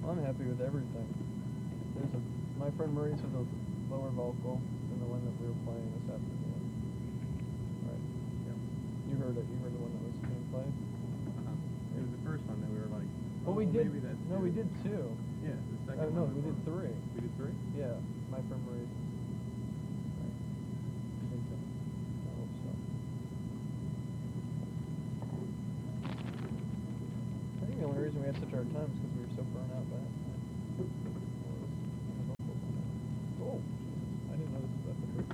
I'm happy with everything. My friend Maurice has a lower vocal than the one that we were playing this afternoon. Right. Yep. You heard it. You heard the one that was being played? It was the first one that we were like, Well, we did. maybe that's No, we did two. Yeah, the second No, one. we did three. We did three? Yeah, my friend Maurice. Right. I think so. I hope so. I think the only reason we had such a hard time is because we were so burnt out by it.